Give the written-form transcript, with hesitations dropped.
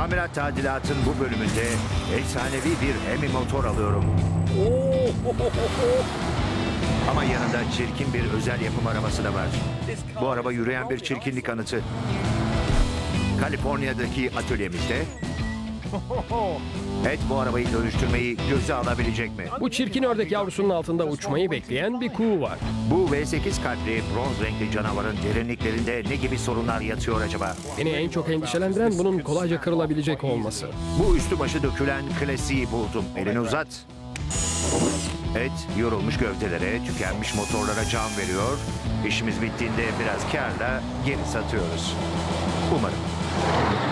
Tamirat tadilatın bu bölümünde efsanevi bir Hemi motor alıyorum. Ama yanında çirkin bir özel yapım arabası da var. Bu araba yürüyen bir çirkinlik anıtı. Kaliforniya'daki atölyemizde Ed bu arabayı dönüştürmeyi göze alabilecek mi? Bu çirkin ördek yavrusunun altında uçmayı bekleyen bir kuğu var. Bu V8 kalpli bronz renkli canavarın derinliklerinde ne gibi sorunlar yatıyor acaba? Beni en çok endişelendiren bunun kolayca kırılabilecek olması. Bu üstü başı dökülen klasiği buldum. Elini uzat. Ed yorulmuş gövdelere, tükenmiş motorlara can veriyor. İşimiz bittiğinde biraz kârla geri satıyoruz. Umarım.